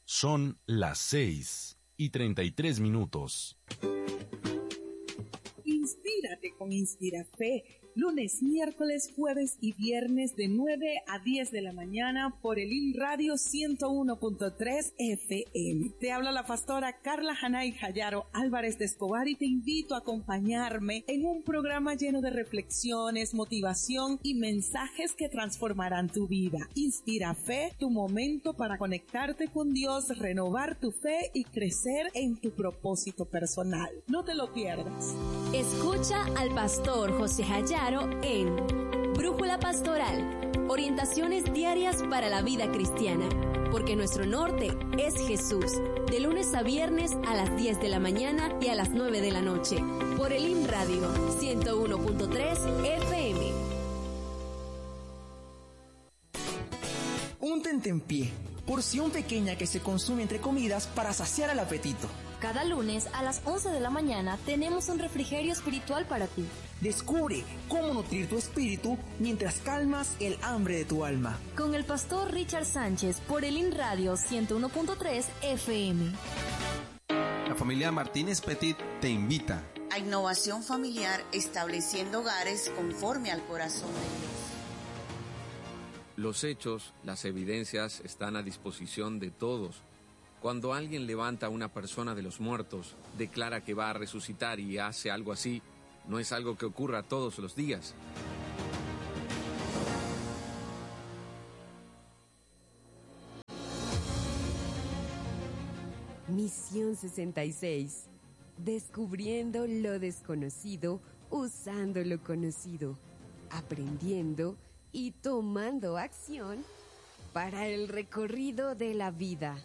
Son las 6:33. Inspírate con Inspirafé, lunes, miércoles, jueves y viernes de 9 a 10 de la mañana por el Radio 101.3 FM. Te habla la pastora Carla Hanay Jayaro Álvarez de Escobar y te invito a acompañarme en un programa lleno de reflexiones, motivación y mensajes que transformarán tu vida. Inspirafé, tu momento para conectarte con Dios, renovar tu fe y crecer en tu propósito personal. No te lo pierdas. Escucha al pastor José Jayaro en Brújula Pastoral, orientaciones diarias para la vida cristiana, porque nuestro norte es Jesús, de lunes a viernes a las 10 de la mañana y a las 9 de la noche, por el Radio 101.3 FM. Un tentempié, porción pequeña que se consume entre comidas para saciar el apetito. Cada lunes a las 11 de la mañana tenemos un refrigerio espiritual para ti. Descubre cómo nutrir tu espíritu mientras calmas el hambre de tu alma. Con el pastor Richard Sánchez por el Radio 101.3 FM. La familia Martínez Petit te invita a innovación familiar, estableciendo hogares conforme al corazón de Dios. Los hechos, las evidencias están a disposición de todos. Cuando alguien levanta a una persona de los muertos, declara que va a resucitar y hace algo así, no es algo que ocurra todos los días. Misión 66. Descubriendo lo desconocido, usando lo conocido, aprendiendo y tomando acción para el recorrido de la vida.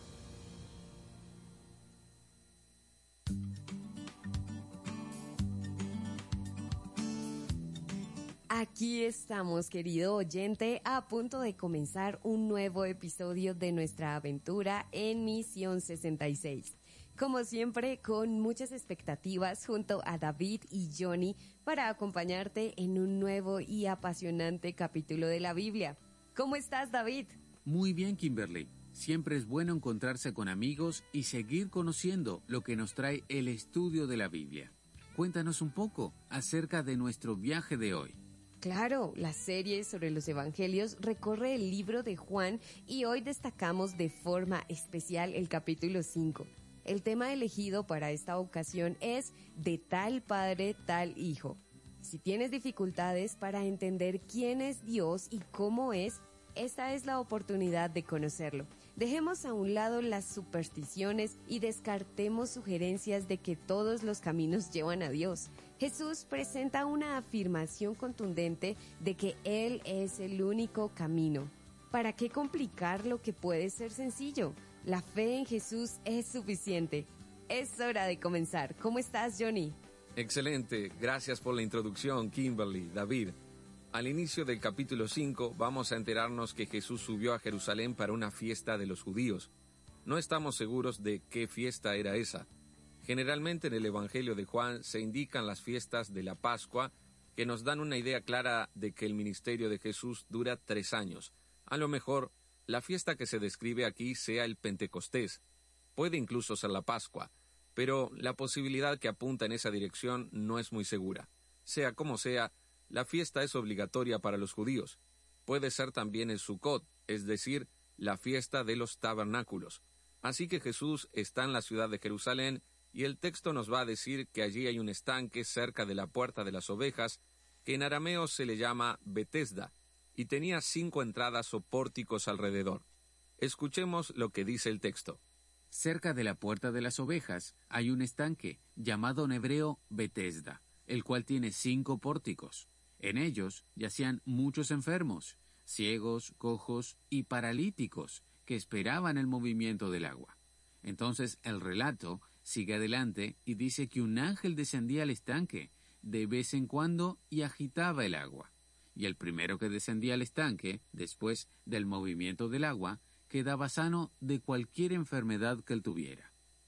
Aquí estamos, querido oyente, a punto de comenzar un nuevo episodio de nuestra aventura en Misión 66. Como siempre, con muchas expectativas junto a David y Johnny para acompañarte en un nuevo y apasionante capítulo de la Biblia. ¿Cómo estás, David? Muy bien, Kimberly. Siempre es bueno encontrarse con amigos y seguir conociendo lo que nos trae el estudio de la Biblia. Cuéntanos un poco acerca de nuestro viaje de hoy. Claro, la serie sobre los evangelios recorre el libro de Juan y hoy destacamos de forma especial el capítulo 5. El tema elegido para esta ocasión es de tal padre, tal hijo. Si tienes dificultades para entender quién es Dios y cómo es, esta es la oportunidad de conocerlo. Dejemos a un lado las supersticiones y descartemos sugerencias de que todos los caminos llevan a Dios. Jesús presenta una afirmación contundente de que Él es el único camino. ¿Para qué complicar lo que puede ser sencillo? La fe en Jesús es suficiente. Es hora de comenzar. ¿Cómo estás, Johnny? Excelente. Gracias por la introducción, Kimberly, David. Al inicio del capítulo 5 vamos a enterarnos que Jesús subió a Jerusalén para una fiesta de los judíos. No estamos seguros de qué fiesta era esa. Generalmente en el Evangelio de Juan se indican las fiestas de la Pascua, que nos dan una idea clara de que el ministerio de Jesús dura 3 años. A lo mejor, la fiesta que se describe aquí sea el Pentecostés. Puede incluso ser la Pascua, pero la posibilidad que apunta en esa dirección no es muy segura. Sea como sea, la fiesta es obligatoria para los judíos. Puede ser también el Sukkot, es decir, la fiesta de los tabernáculos. Así que Jesús está en la ciudad de Jerusalén y el texto nos va a decir que allí hay un estanque cerca de la puerta de las ovejas, que en arameo se le llama Betesda, y tenía 5 entradas o pórticos alrededor. Escuchemos lo que dice el texto. Cerca de la puerta de las ovejas hay un estanque llamado en hebreo Betesda, el cual tiene 5 pórticos. En ellos yacían muchos enfermos, ciegos, cojos y paralíticos que esperaban el movimiento del agua. Entonces el relato sigue adelante y dice que un ángel descendía al estanque de vez en cuando y agitaba el agua. Y el primero que descendía al estanque, después del movimiento del agua, quedaba sano de cualquier enfermedad que él tuviera.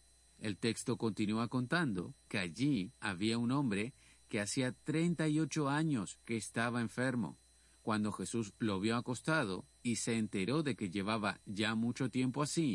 El texto continúa contando que allí había un hombre que hacía 38 años que estaba enfermo. Cuando Jesús lo vio acostado y se enteró de que llevaba ya mucho tiempo así,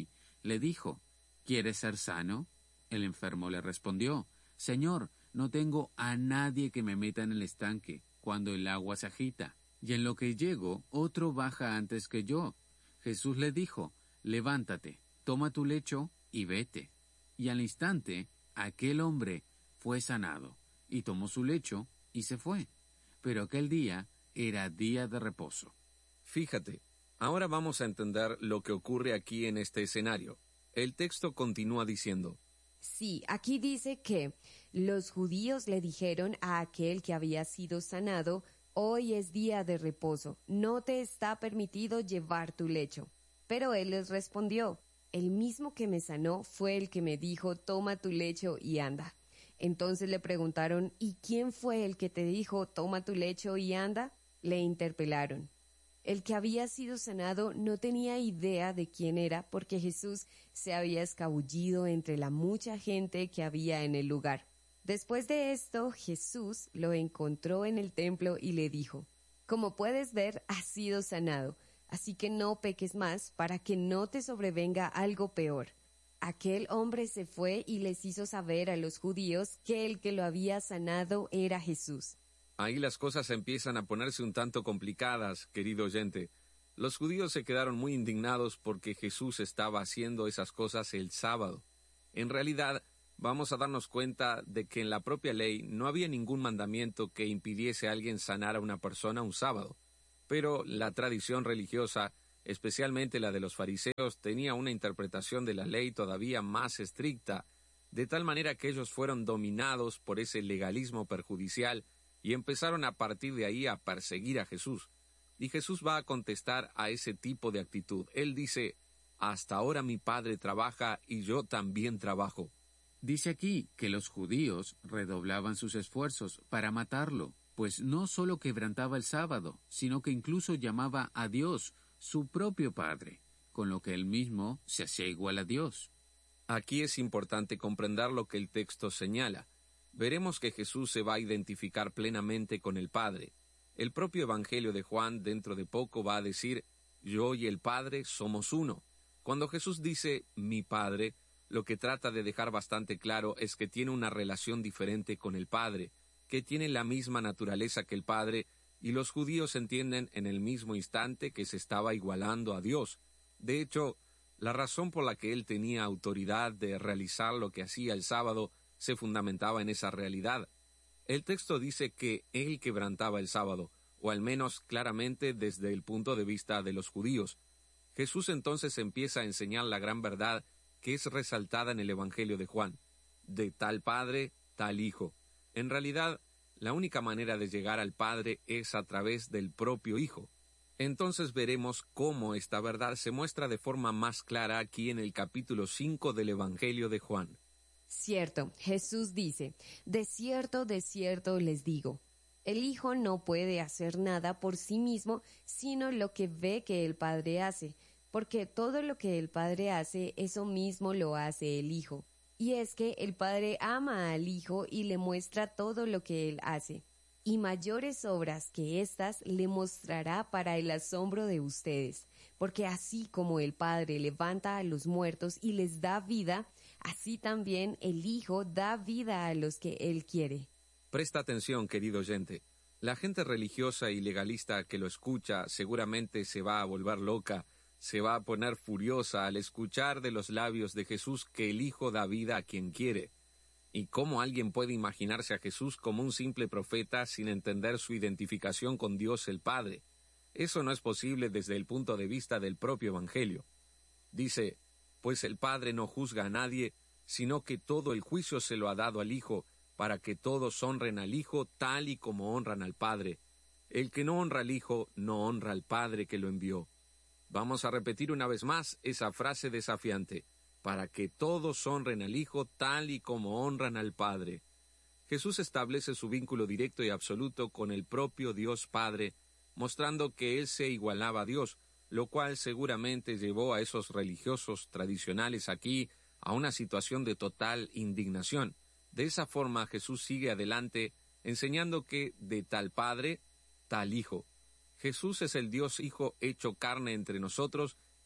le dijo, ¿quieres ser sano? El enfermo le respondió, Señor, no tengo a nadie que me meta en el estanque cuando el agua se agita, y en lo que llego, otro baja antes que yo. Jesús le dijo, levántate, toma tu lecho y vete. Y al instante, aquel hombre fue sanado, y tomó su lecho y se fue. Pero aquel día era día de reposo. Fíjate, ahora vamos a entender lo que ocurre aquí en este escenario. El texto continúa diciendo, Sí, aquí dice que los judíos le dijeron a aquel que había sido sanado, hoy es día de reposo, no te está permitido llevar tu lecho. Pero él les respondió, el mismo que me sanó fue el que me dijo, toma tu lecho y anda. Entonces le preguntaron, ¿y quién fue el que te dijo, toma tu lecho y anda? Le interpelaron. El que había sido sanado no tenía idea de quién era porque Jesús se había escabullido entre la mucha gente que había en el lugar. Después de esto, Jesús lo encontró en el templo y le dijo, como puedes ver, has sido sanado, así que no peques más para que no te sobrevenga algo peor. Aquel hombre se fue y les hizo saber a los judíos que el que lo había sanado era Jesús. Ahí las cosas empiezan a ponerse un tanto complicadas, querido oyente. Los judíos se quedaron muy indignados porque Jesús estaba haciendo esas cosas el sábado. En realidad, vamos a darnos cuenta de que en la propia ley no había ningún mandamiento que impidiese a alguien sanar a una persona un sábado. Pero la tradición religiosa, especialmente la de los fariseos, tenía una interpretación de la ley todavía más estricta, de tal manera que ellos fueron dominados por ese legalismo perjudicial y empezaron a partir de ahí a perseguir a Jesús. Y Jesús va a contestar a ese tipo de actitud. Él dice, hasta ahora mi Padre trabaja y yo también trabajo. Dice aquí que los judíos redoblaban sus esfuerzos para matarlo, pues no solo quebrantaba el sábado, sino que incluso llamaba a Dios su propio Padre, con lo que él mismo se hacía igual a Dios. Aquí es importante comprender lo que el texto señala. Veremos que Jesús se va a identificar plenamente con el Padre. El propio Evangelio de Juan dentro de poco va a decir, yo y el Padre somos uno. Cuando Jesús dice, mi Padre, lo que trata de dejar bastante claro es que tiene una relación diferente con el Padre, que tiene la misma naturaleza que el Padre, y los judíos entienden en el mismo instante que se estaba igualando a Dios. De hecho, la razón por la que él tenía autoridad de realizar lo que hacía el sábado se fundamentaba en esa realidad. El texto dice que él quebrantaba el sábado, o al menos claramente desde el punto de vista de los judíos. Jesús entonces empieza a enseñar la gran verdad que es resaltada en el Evangelio de Juan. De tal Padre, tal Hijo. En realidad, la única manera de llegar al Padre es a través del propio Hijo. Entonces veremos cómo esta verdad se muestra de forma más clara aquí en el capítulo 5 del Evangelio de Juan. Cierto, Jesús dice, de cierto les digo, el Hijo no puede hacer nada por sí mismo, sino lo que ve que el Padre hace, porque todo lo que el Padre hace, eso mismo lo hace el Hijo. Y es que el Padre ama al Hijo y le muestra todo lo que Él hace. Y mayores obras que éstas le mostrará para el asombro de ustedes, porque así como el Padre levanta a los muertos y les da vida, así también el Hijo da vida a los que Él quiere. Presta atención, querido oyente. La gente religiosa y legalista que lo escucha seguramente se va a volver loca, se va a poner furiosa al escuchar de los labios de Jesús que el Hijo da vida a quien quiere. ¿Y cómo alguien puede imaginarse a Jesús como un simple profeta sin entender su identificación con Dios el Padre? Eso no es posible desde el punto de vista del propio Evangelio. Dice, pues el Padre no juzga a nadie, sino que todo el juicio se lo ha dado al Hijo, para que todos honren al Hijo tal y como honran al Padre. El que no honra al Hijo, no honra al Padre que lo envió. Vamos a repetir una vez más esa frase desafiante, para que todos honren al Hijo tal y como honran al Padre. Jesús establece su vínculo directo y absoluto con el propio Dios Padre, mostrando que Él se igualaba a Dios, lo cual seguramente llevó a esos religiosos tradicionales aquí a una situación de total indignación. De esa forma Jesús sigue adelante, enseñando que de tal Padre, tal Hijo. Jesús es el Dios Hijo hecho carne entre nosotros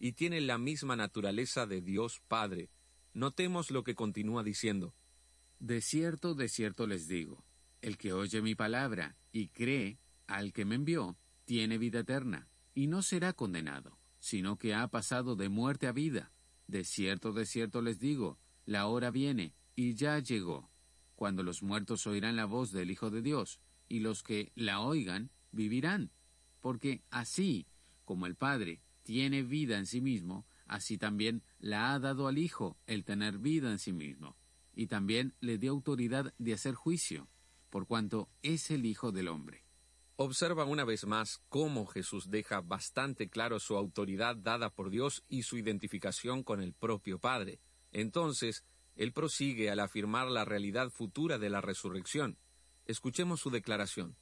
y tiene la misma naturaleza de Dios Padre. Notemos lo que continúa diciendo. De cierto les digo, el que oye mi palabra y cree al que me envió, tiene vida eterna, y no será condenado, sino que ha pasado de muerte a vida. De cierto les digo, la hora viene, y ya llegó, cuando los muertos oirán la voz del Hijo de Dios, y los que la oigan vivirán. Porque así como el Padre tiene vida en sí mismo, así también la ha dado al Hijo el tener vida en sí mismo, y también le dio autoridad de hacer juicio, por cuanto es el Hijo del Hombre. Observa una vez más cómo Jesús deja bastante claro su autoridad dada por Dios y su identificación con el propio Padre. Entonces, él prosigue al afirmar la realidad futura de la resurrección. Escuchemos su declaración.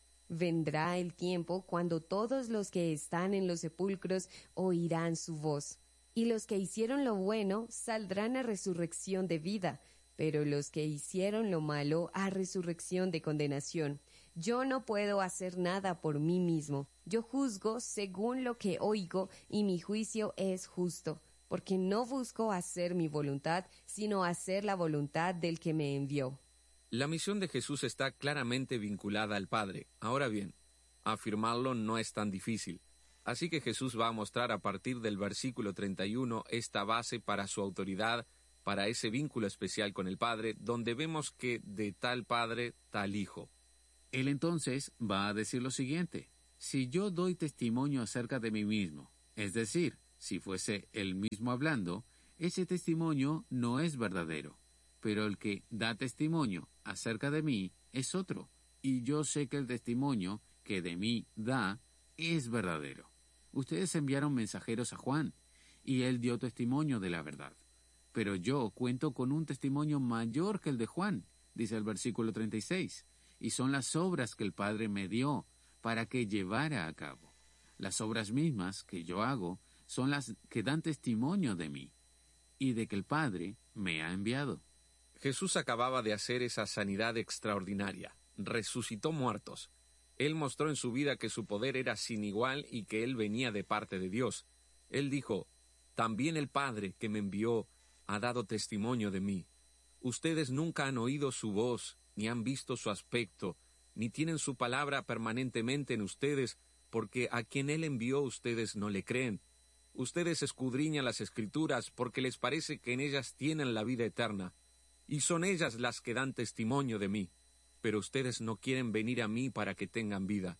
Vendrá el tiempo cuando todos los que están en los sepulcros oirán su voz, y los que hicieron lo bueno saldrán a resurrección de vida, pero los que hicieron lo malo a resurrección de condenación. Yo no puedo hacer nada por mí mismo. Yo juzgo según lo que oigo, y mi juicio es justo, porque no busco hacer mi voluntad, sino hacer la voluntad del que me envió. La misión de Jesús está claramente vinculada al Padre. Ahora bien, afirmarlo no es tan difícil. Así que Jesús va a mostrar a partir del versículo 31 esta base para su autoridad, para ese vínculo especial con el Padre, donde vemos que de tal Padre, tal Hijo. Él entonces va a decir lo siguiente: si yo doy testimonio acerca de mí mismo, es decir, si fuese él mismo hablando, ese testimonio no es verdadero. Pero el que da testimonio acerca de mí es otro, y yo sé que el testimonio que de mí da es verdadero. Ustedes enviaron mensajeros a Juan, y él dio testimonio de la verdad. Pero yo cuento con un testimonio mayor que el de Juan, dice el versículo 36, y son las obras que el Padre me dio para que llevara a cabo. Las obras mismas que yo hago son las que dan testimonio de mí, y de que el Padre me ha enviado. Jesús acababa de hacer esa sanidad extraordinaria. Resucitó muertos. Él mostró en su vida que su poder era sin igual y que él venía de parte de Dios. Él dijo, también el Padre que me envió ha dado testimonio de mí. Ustedes nunca han oído su voz, ni han visto su aspecto, ni tienen su palabra permanentemente en ustedes, porque a quien él envió ustedes no le creen. Ustedes escudriñan las Escrituras porque les parece que en ellas tienen la vida eterna, y son ellas las que dan testimonio de mí, pero ustedes no quieren venir a mí para que tengan vida.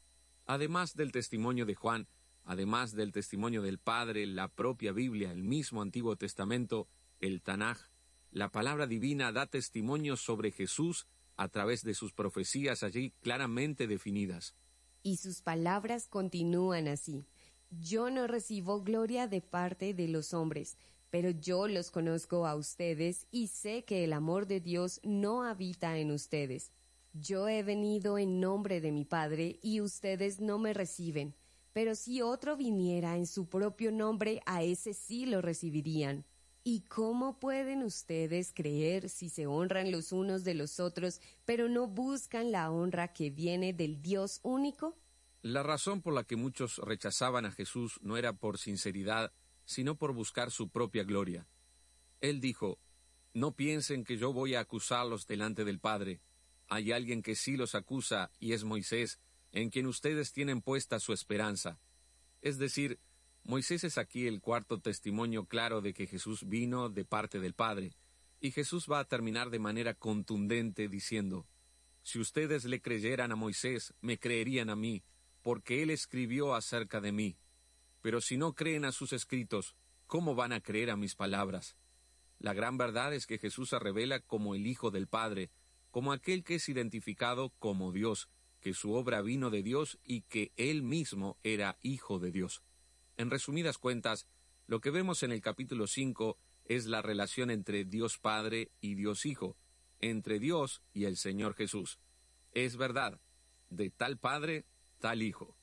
Además del testimonio de Juan, además del testimonio del Padre, la propia Biblia, el mismo Antiguo Testamento, el Tanaj, la palabra divina da testimonio sobre Jesús a través de sus profecías allí claramente definidas. Y sus palabras continúan así. Yo no recibo gloria de parte de los hombres, pero yo los conozco a ustedes y sé que el amor de Dios no habita en ustedes. Yo he venido en nombre de mi Padre y ustedes no me reciben, pero si otro viniera en su propio nombre, a ese sí lo recibirían. ¿Y cómo pueden ustedes creer si se honran los unos de los otros, pero no buscan la honra que viene del Dios único? La razón por la que muchos rechazaban a Jesús no era por sinceridad, sino por buscar su propia gloria. Él dijo, no piensen que yo voy a acusarlos delante del Padre. Hay alguien que sí los acusa, y es Moisés, en quien ustedes tienen puesta su esperanza. Es decir, Moisés es aquí el cuarto testimonio claro de que Jesús vino de parte del Padre, y Jesús va a terminar de manera contundente diciendo, si ustedes le creyeran a Moisés, me creerían a mí, porque él escribió acerca de mí. Pero si no creen a sus escritos, ¿cómo van a creer a mis palabras? La gran verdad es que Jesús se revela como el Hijo del Padre, como aquel que es identificado como Dios, que su obra vino de Dios y que él mismo era Hijo de Dios. En resumidas cuentas, lo que vemos en el capítulo 5 es la relación entre Dios Padre y Dios Hijo, entre Dios y el Señor Jesús. Es verdad, de tal Padre, tal Hijo.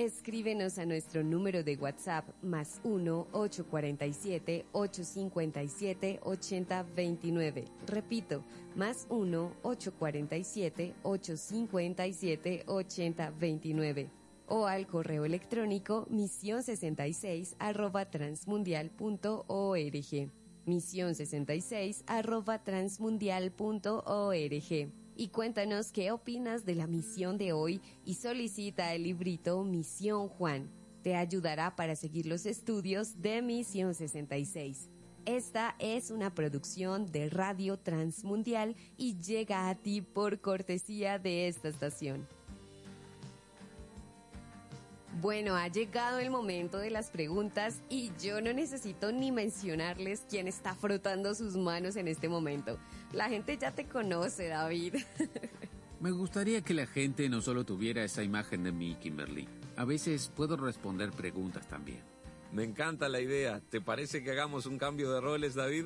Escríbenos a nuestro número de WhatsApp +1 847 857 8029. Repito, +1 847 857 8029. O al correo electrónico mision66@transmundial.org. mision66@transmundial.org. Y cuéntanos qué opinas de la misión de hoy y solicita el librito Misión Juan. Te ayudará para seguir los estudios de Misión 66. Esta es una producción de Radio Transmundial y llega a ti por cortesía de esta estación. Bueno, ha llegado el momento de las preguntas y yo no necesito ni mencionarles quién está frotando sus manos en este momento. La gente ya te conoce, David. Me gustaría que la gente no solo tuviera esa imagen de mí, Kimberly. A veces puedo responder preguntas también. Me encanta la idea. ¿Te parece que hagamos un cambio de roles, David?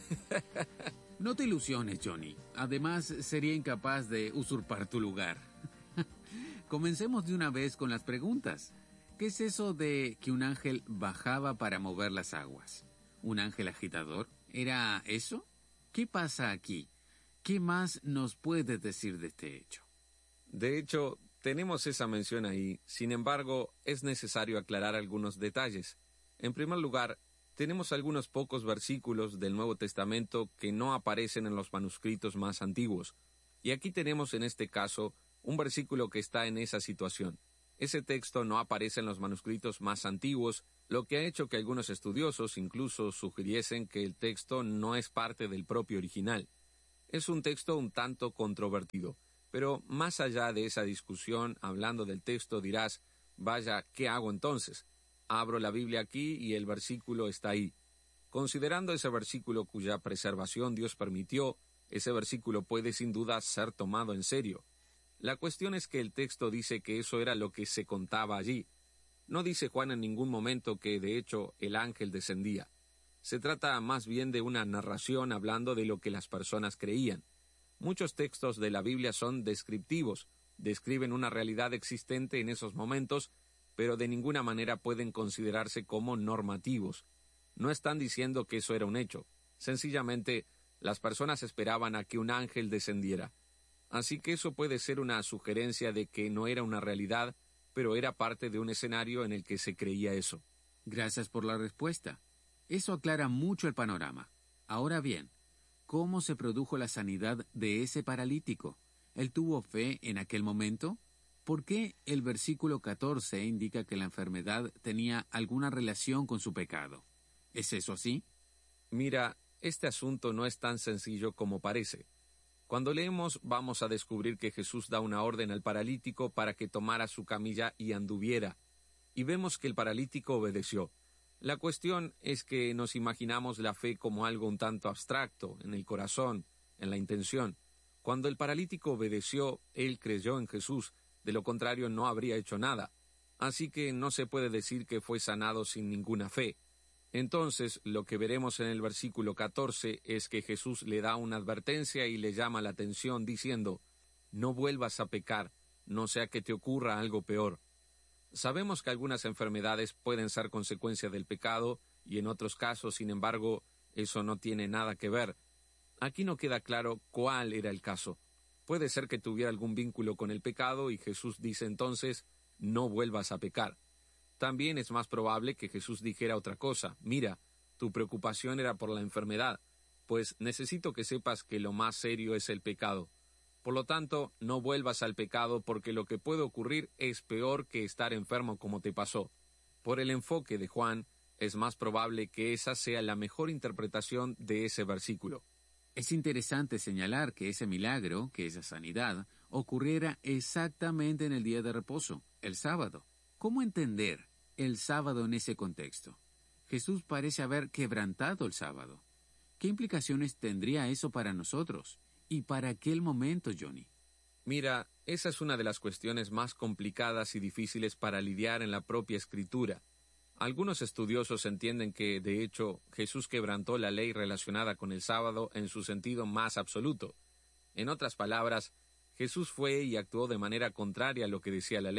No te ilusiones, Johnny. Además, sería incapaz de usurpar tu lugar. Comencemos de una vez con las preguntas. ¿Qué es eso de que un ángel bajaba para mover las aguas? ¿Un ángel agitador? ¿Era eso? ¿Qué pasa aquí? ¿Qué más nos puedes decir de este hecho? De hecho, tenemos esa mención ahí. Sin embargo, es necesario aclarar algunos detalles. En primer lugar, tenemos algunos pocos versículos del Nuevo Testamento que no aparecen en los manuscritos más antiguos. Y aquí tenemos en este caso un versículo que está en esa situación. Ese texto no aparece en los manuscritos más antiguos, lo que ha hecho que algunos estudiosos incluso sugiriesen que el texto no es parte del propio original. Es un texto un tanto controvertido, pero más allá de esa discusión, hablando del texto dirás, vaya, ¿qué hago entonces? Abro la Biblia aquí y el versículo está ahí. Considerando ese versículo cuya preservación Dios permitió, ese versículo puede sin duda ser tomado en serio. La cuestión es que el texto dice que eso era lo que se contaba allí. No dice Juan en ningún momento que, de hecho, el ángel descendía. Se trata más bien de una narración hablando de lo que las personas creían. Muchos textos de la Biblia son descriptivos, describen una realidad existente en esos momentos, pero de ninguna manera pueden considerarse como normativos. No están diciendo que eso era un hecho. Sencillamente, las personas esperaban a que un ángel descendiera. Así que eso puede ser una sugerencia de que no era una realidad, pero era parte de un escenario en el que se creía eso. Gracias por la respuesta. Eso aclara mucho el panorama. Ahora bien, ¿cómo se produjo la sanidad de ese paralítico? ¿Él tuvo fe en aquel momento? ¿Por qué el versículo 14 indica que la enfermedad tenía alguna relación con su pecado? ¿Es eso así? Mira, este asunto no es tan sencillo como parece. Cuando leemos, vamos a descubrir que Jesús da una orden al paralítico para que tomara su camilla y anduviera. Y vemos que el paralítico obedeció. La cuestión es que nos imaginamos la fe como algo un tanto abstracto, en el corazón, en la intención. Cuando el paralítico obedeció, él creyó en Jesús, de lo contrario no habría hecho nada. Así que no se puede decir que fue sanado sin ninguna fe. Entonces, lo que veremos en el versículo 14 es que Jesús le da una advertencia y le llama la atención diciendo, «No vuelvas a pecar, no sea que te ocurra algo peor». Sabemos que algunas enfermedades pueden ser consecuencia del pecado y en otros casos, sin embargo, eso no tiene nada que ver. Aquí no queda claro cuál era el caso. Puede ser que tuviera algún vínculo con el pecado y Jesús dice entonces, «No vuelvas a pecar». También es más probable que Jesús dijera otra cosa. Mira, tu preocupación era por la enfermedad, pues necesito que sepas que lo más serio es el pecado. Por lo tanto, no vuelvas al pecado porque lo que puede ocurrir es peor que estar enfermo como te pasó. Por el enfoque de Juan, es más probable que esa sea la mejor interpretación de ese versículo. Es interesante señalar que ese milagro, que esa sanidad, ocurriera exactamente en el día de reposo, el sábado. ¿Cómo entender el sábado en ese contexto? Jesús parece haber quebrantado el sábado. ¿Qué implicaciones tendría eso para nosotros? ¿Y para aquel momento, Johnny? Mira, esa es una de las cuestiones más complicadas y difíciles para lidiar en la propia Escritura. Algunos estudiosos entienden que, de hecho, Jesús quebrantó la ley relacionada con el sábado en su sentido más absoluto. En otras palabras, Jesús fue y actuó de manera contraria a lo que decía la ley.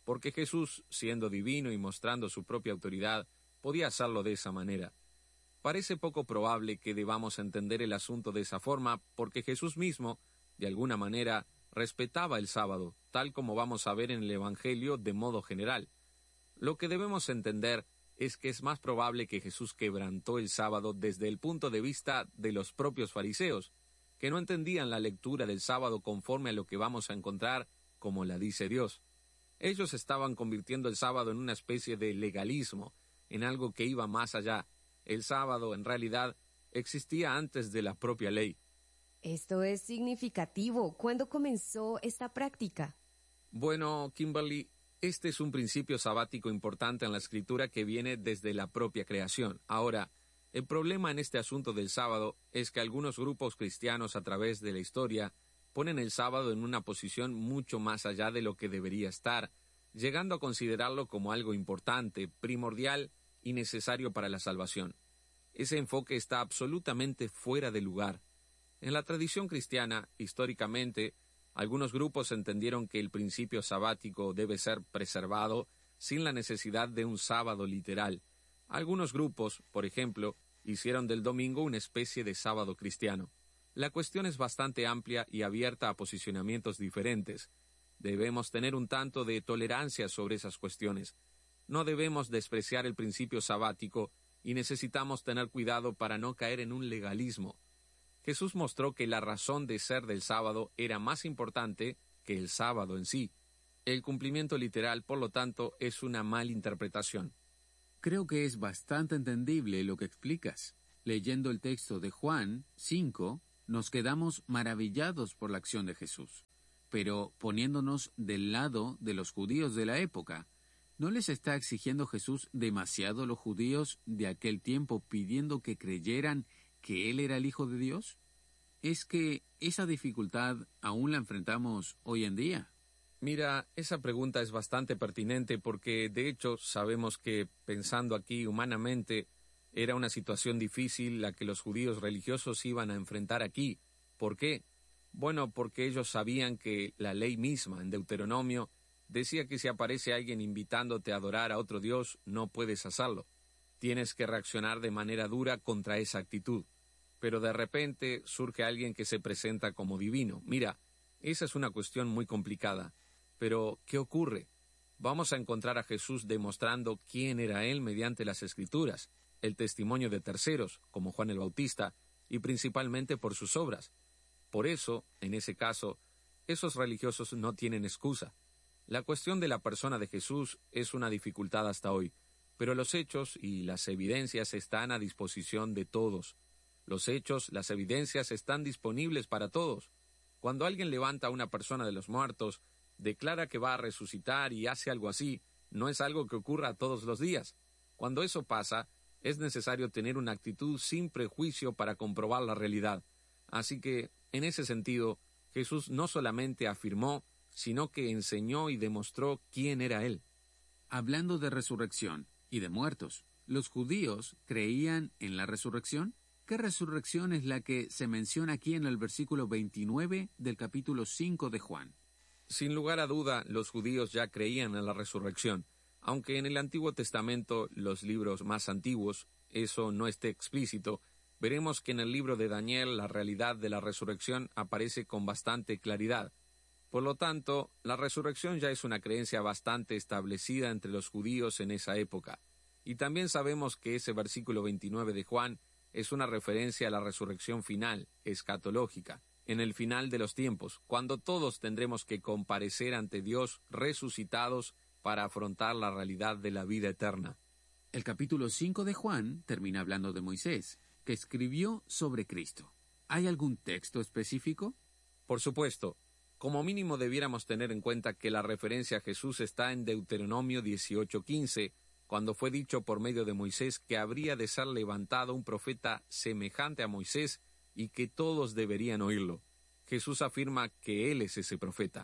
porque Jesús, siendo divino y mostrando su propia autoridad, podía hacerlo de esa manera. Parece poco probable que debamos entender el asunto de esa forma, porque Jesús mismo, de alguna manera, respetaba el sábado, tal como vamos a ver en el Evangelio de modo general. Lo que debemos entender es que es más probable que Jesús quebrantó el sábado desde el punto de vista de los propios fariseos, que no entendían la lectura del sábado conforme a lo que vamos a encontrar como la dice Dios. Ellos estaban convirtiendo el sábado en una especie de legalismo, en algo que iba más allá. El sábado, en realidad, existía antes de la propia ley. Esto es significativo. ¿Cuándo comenzó esta práctica? Bueno, Kimberly, este es un principio sabático importante en la Escritura que viene desde la propia creación. Ahora, el problema en este asunto del sábado es que algunos grupos cristianos a través de la historia ponen el sábado en una posición mucho más allá de lo que debería estar, llegando a considerarlo como algo importante, primordial y necesario para la salvación. Ese enfoque está absolutamente fuera de lugar. En la tradición cristiana, históricamente, algunos grupos entendieron que el principio sabático debe ser preservado sin la necesidad de un sábado literal. Algunos grupos, por ejemplo, hicieron del domingo una especie de sábado cristiano. La cuestión es bastante amplia y abierta a posicionamientos diferentes. Debemos tener un tanto de tolerancia sobre esas cuestiones. No debemos despreciar el principio sabático y necesitamos tener cuidado para no caer en un legalismo. Jesús mostró que la razón de ser del sábado era más importante que el sábado en sí. El cumplimiento literal, por lo tanto, es una malinterpretación. Creo que es bastante entendible lo que explicas. Leyendo el texto de Juan 5, nos quedamos maravillados por la acción de Jesús. Pero poniéndonos del lado de los judíos de la época, ¿no les está exigiendo Jesús demasiado a los judíos de aquel tiempo pidiendo que creyeran que Él era el Hijo de Dios? ¿Es que esa dificultad aún la enfrentamos hoy en día? Mira, esa pregunta es bastante pertinente porque, de hecho, sabemos que, pensando aquí humanamente, era una situación difícil la que los judíos religiosos iban a enfrentar aquí. ¿Por qué? Bueno, porque ellos sabían que la ley misma, en Deuteronomio, decía que si aparece alguien invitándote a adorar a otro Dios, no puedes hacerlo. Tienes que reaccionar de manera dura contra esa actitud. Pero de repente surge alguien que se presenta como divino. Mira, esa es una cuestión muy complicada. Pero, ¿qué ocurre? Vamos a encontrar a Jesús demostrando quién era Él mediante las Escrituras, el testimonio de terceros, como Juan el Bautista, y principalmente por sus obras. Por eso, en ese caso, esos religiosos no tienen excusa. La cuestión de la persona de Jesús es una dificultad hasta hoy, pero los hechos y las evidencias están a disposición de todos. Los hechos, las evidencias están disponibles para todos. Cuando alguien levanta a una persona de los muertos, declara que va a resucitar y hace algo así, no es algo que ocurra todos los días. Cuando eso pasa, es necesario tener una actitud sin prejuicio para comprobar la realidad. Así que, en ese sentido, Jesús no solamente afirmó, sino que enseñó y demostró quién era Él. Hablando de resurrección y de muertos, ¿los judíos creían en la resurrección? ¿Qué resurrección es la que se menciona aquí en el versículo 29 del capítulo 5 de Juan? Sin lugar a duda, los judíos ya creían en la resurrección, aunque en el Antiguo Testamento, los libros más antiguos, eso no esté explícito. Veremos que en el libro de Daniel la realidad de la resurrección aparece con bastante claridad. Por lo tanto, la resurrección ya es una creencia bastante establecida entre los judíos en esa época. Y también sabemos que ese versículo 29 de Juan es una referencia a la resurrección final, escatológica, en el final de los tiempos, cuando todos tendremos que comparecer ante Dios resucitados para afrontar la realidad de la vida eterna. El capítulo 5 de Juan termina hablando de Moisés, que escribió sobre Cristo. ¿Hay algún texto específico? Por supuesto. Como mínimo debiéramos tener en cuenta que la referencia a Jesús está en Deuteronomio 18:15, cuando fue dicho por medio de Moisés que habría de ser levantado un profeta semejante a Moisés y que todos deberían oírlo. Jesús afirma que Él es ese profeta.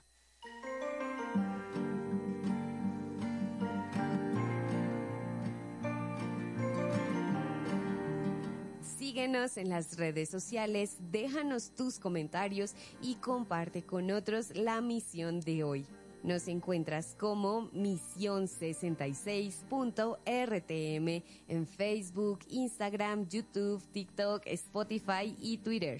Síguenos en las redes sociales, déjanos tus comentarios y comparte con otros la misión de hoy. Nos encuentras como Misión66.rtm en Facebook, Instagram, YouTube, TikTok, Spotify y Twitter.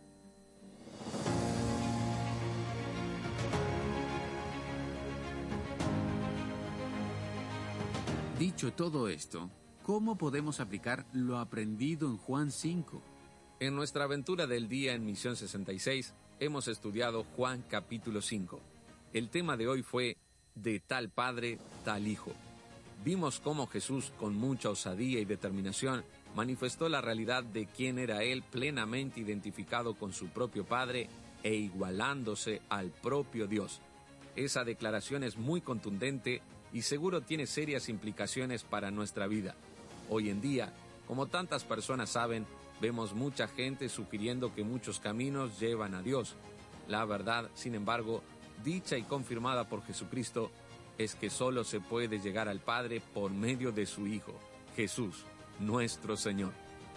Dicho todo esto, ¿cómo podemos aplicar lo aprendido en Juan 5? En nuestra aventura del día en Misión 66, hemos estudiado Juan capítulo 5. El tema de hoy fue de tal padre, tal hijo. Vimos cómo Jesús, con mucha osadía y determinación, manifestó la realidad de quién era Él, plenamente identificado con su propio Padre e igualándose al propio Dios. Esa declaración es muy contundente y seguro tiene serias implicaciones para nuestra vida. Hoy en día, como tantas personas saben, vemos mucha gente sugiriendo que muchos caminos llevan a Dios. La verdad, sin embargo, dicha y confirmada por Jesucristo, es que solo se puede llegar al Padre por medio de su Hijo, Jesús, nuestro Señor.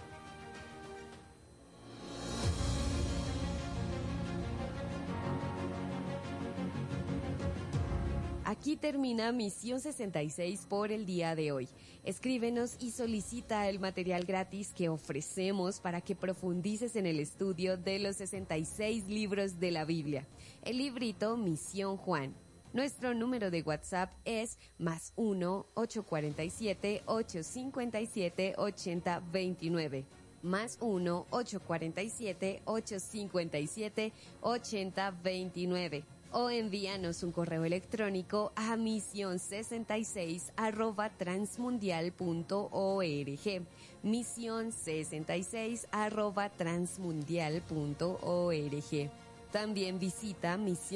Aquí termina Misión 66 por el día de hoy. Escríbenos y solicita el material gratis que ofrecemos para que profundices en el estudio de los 66 libros de la Biblia. El librito Misión Juan. Nuestro número de WhatsApp es +1 847 857 8029. +1 847 857 8029. O envíanos un correo electrónico a misión66@transmundial.org. misión66@transmundial.org. También visita misión